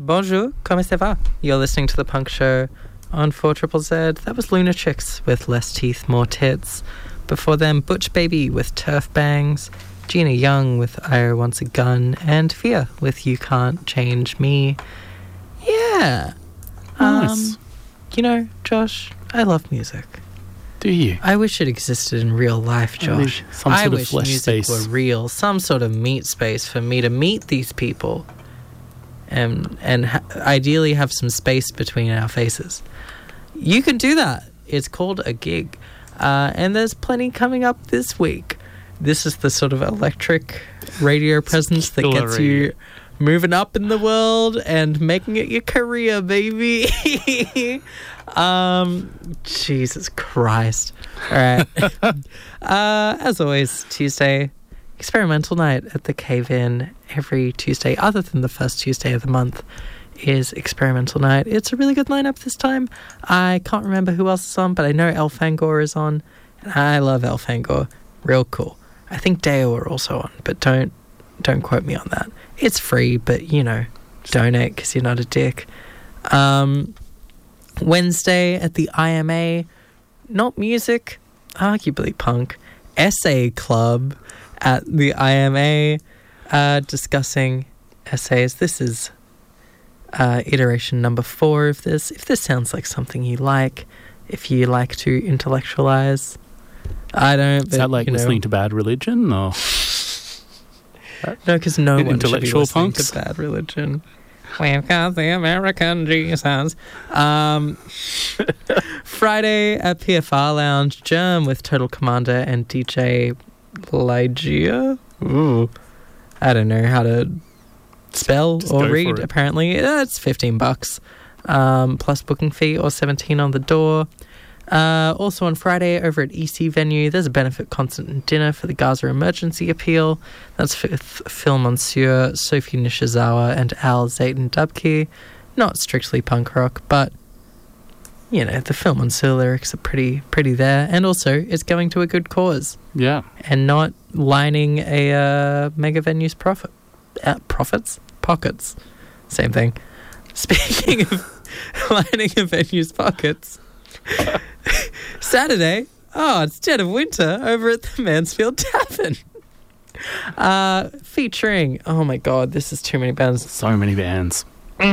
Bonjour, comment ça va? You're listening to The Punk Show on 4ZZZ. That was Luna Chicks with Less Teeth, More Tits. Before them, Butch Baby with Turf Bangs, Gina Young with I Wants a Gun, and Fia with You Can't Change Me. Yeah. Nice. You know, Josh, I love music. Do you? I wish it existed in real life, Josh. I wish flesh music space. were real. Some sort of meat space for me to meet these people and ideally have some space between our faces. You can do that. It's called a gig. And there's plenty coming up this week. This is the sort of electric radio presence that gets you moving up in the world and making it your career, baby. Jesus Christ. All right. As always, Tuesday, experimental night at the Cave-In. Every Tuesday, other than the first Tuesday of the month, is experimental night. It's a really good lineup this time. I can't remember who else is on, but I know Elfangor is on, and I love Elfangor. Real cool. I think Deo are also on, but don't quote me on that. It's free, but, you know, donate because you're not a dick. Wednesday at the IMA, not music, arguably punk, essay club at the IMA, discussing essays. This is iteration number 4 of this. If this sounds like something you like, if you like to intellectualize, I don't. Is that like listening to Bad Religion, or no? Because no one intellectual should be listening punks? to Bad Religion. We've got the American Jesus. Friday at PFR Lounge, Germ with Total Commander and DJ Lygia. Ooh, I don't know how to spell or read. Apparently, it's $15 plus booking fee or $17 on the door. Also on Friday over at EC Venue, there's a benefit concert and dinner for the Gaza Emergency Appeal. That's with Phil Monsieur, Sophie Nishizawa, and Al Zayton Dubkey. Not strictly punk rock, but you know, the Phil Monsieur lyrics are pretty there, and also it's going to a good cause. Yeah, and not lining a mega venue's pockets. Same thing. Speaking of lining a venue's pockets. Saturday, it's dead of winter over at the Mansfield Tavern. Featuring, oh my god, this is too many bands. So many bands.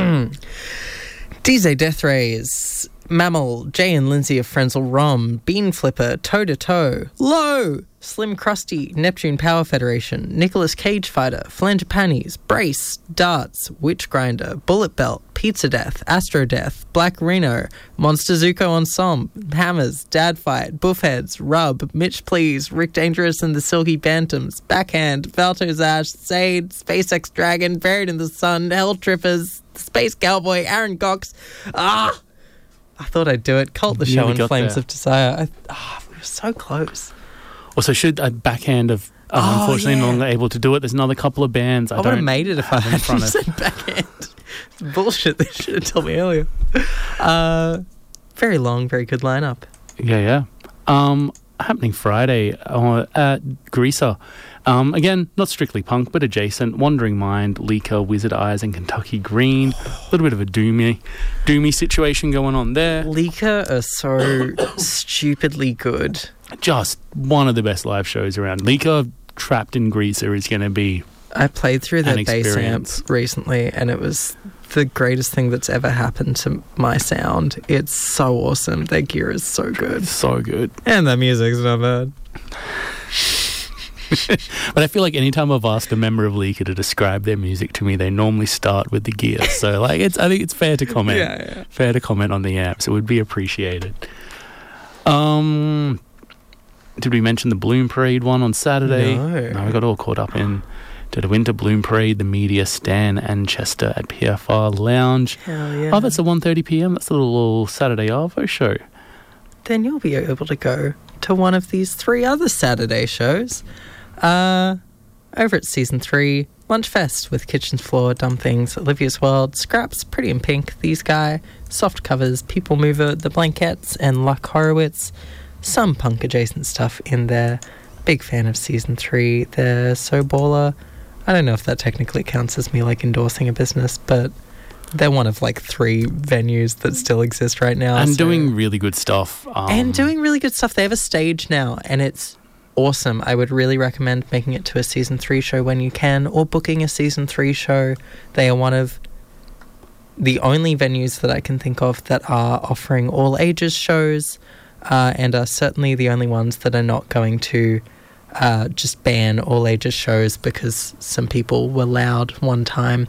DJ Death Rays, Mammal, Jay and Lindsay of Frenzel Rom, Bean Flipper, Toe to Toe, Low, Slim Krusty, Neptune Power Federation, Nicolas Cage Fighter, Flanger Panties, Brace, Darts, Witch Grinder, Bullet Belt, Pizza Death, Astro Death, Black Reno, Monster Zuko Ensemble, Hammers, Dad Fight, Buffheads, Rub, Mitch Please, Rick Dangerous and the Silky Bantams, Backhand, Valto's Ash, Sade, SpaceX Dragon, Buried in the Sun, Hell Trippers, Space Cowboy, Aaron Cox. I thought I'd do it. Cult the Show and Flames of Desire. We were so close. Also, should a Backhand of unfortunately no longer able to do it. There's another couple of bands. I would have made it if I hadn't said Backhand. It's bullshit. They should have told me earlier. Very long, very good lineup. Yeah. Happening Friday at Greaser. Again, not strictly punk, but adjacent. Wandering Mind, Leaker, Wizard Eyes, and Kentucky Green. A little bit of a doomy situation going on there. Leaker are so stupidly good. Just one of the best live shows around. Leaker trapped in Greaser is going to be I played through their bass amp recently, and it was the greatest thing that's ever happened to my sound. It's so awesome. Their gear is so good. So good. And the music's not bad. But I feel like anytime I've asked a member of Leaker to describe their music to me, they normally start with the gear. So I think it's fair to comment. Yeah. Fair to comment on the amps. It would be appreciated. Did we mention the Bloom Parade one on Saturday? No, we got all caught up in the Winter Bloom Parade, the Media, Stan and Chester at PFR Lounge. Hell yeah. Oh, that's at 1:30 p.m. That's a little Saturday Arvo show. Then you'll be able to go to one of these 3 other Saturday shows. Over at Season 3, Lunchfest with Kitchen Floor, Dumb Things, Olivia's World, Scraps, Pretty in Pink, These Guy, Soft Covers, People Mover, The Blankettes, and Luck Horowitz. Some punk-adjacent stuff in there. Big fan of Season 3. They're so baller. I don't know if that technically counts as me, endorsing a business, but They're one of like 3 venues that still exist right now. And doing really good stuff. And doing really good stuff. They have a stage now, and it's awesome. I would really recommend making it to a season 3 show when you can, or booking a season 3 show. They are one of the only venues that I can think of that are offering all ages shows, and are certainly the only ones that are not going to just ban all ages shows because some people were loud one time.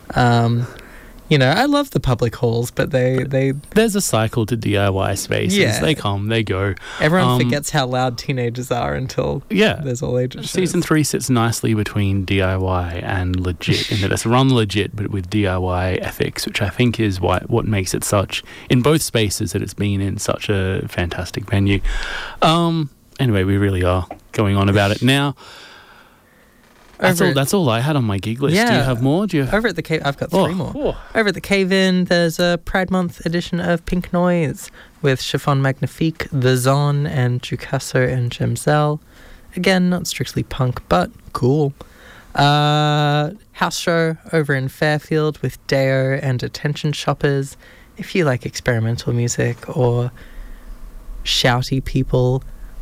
I love the public halls, but there's a cycle to DIY spaces. Yeah. They come, they go. Everyone forgets how loud teenagers are until there's all ages shows. Season 3 sits nicely between DIY and legit, in that it's run legit but with DIY ethics, which I think is what makes it such, in both spaces that it's been in, such a fantastic venue. Anyway, we really are going on about it now. That's all I had on my gig list. Yeah. Do you have more? Over at the Cave, I've got 3 more. Over at the Cave-In, there's a Pride Month edition of Pink Noise with Chiffon Magnifique, The Zon, and Jucasso and Gemzelle. Again, not strictly punk, but cool. House show over in Fairfield with Deo and Attention Shoppers. If you like experimental music or shouty people,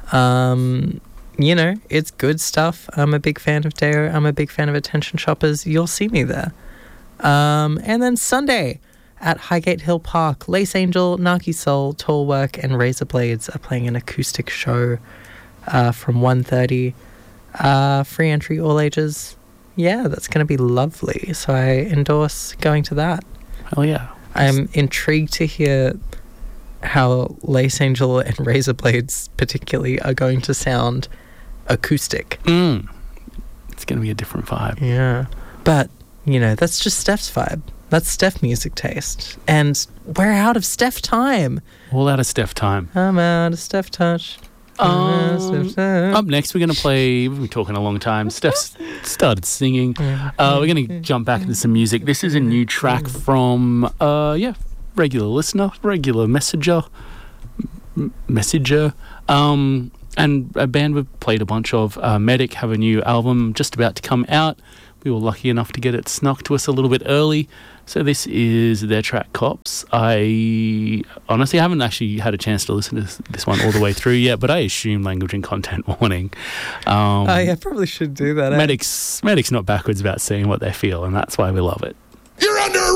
it's good stuff. I'm a big fan of Deo. I'm a big fan of Attention Shoppers. You'll see me there. And then Sunday at Highgate Hill Park, Lace Angel, Naki Soul, Tall Work, and Razor Blades are playing an acoustic show from 1:30. Free entry, all ages. Yeah, that's going to be lovely. So I endorse going to that. Hell yeah. I'm intrigued to hear how Lace Angel and Razor Blades particularly are going to sound acoustic. It's going to be a different vibe. Yeah. But, that's just Steph's vibe. That's Steph music taste. And we're out of Steph time. All out of Steph time. I'm out of Steph touch. Up next, we're going to play... We've been talking a long time. Steph's started singing. We're going to jump back into some music. This is a new track from... regular listener, regular messenger, and a band we've played a bunch of. Medic have a new album just about to come out. We were lucky enough to get it snuck to us a little bit early. So this is their track Cops. I honestly haven't actually had a chance to listen to this one all the way through yet, but I assume language and content warning. I probably should do that. Medic's not backwards about saying what they feel, and that's why we love it. You're under